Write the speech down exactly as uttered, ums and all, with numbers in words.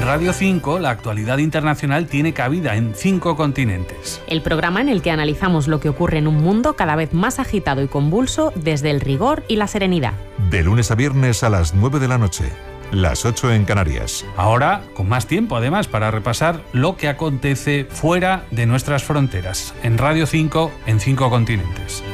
Radio cinco, la actualidad internacional tiene cabida en cinco continentes. El programa en el que analizamos lo que ocurre en un mundo cada vez más agitado y convulso desde el rigor y la serenidad. De lunes a viernes a las nueve de la noche, las ocho en Canarias. Ahora, con más tiempo además para repasar lo que acontece fuera de nuestras fronteras. En Radio cinco, en cinco continentes.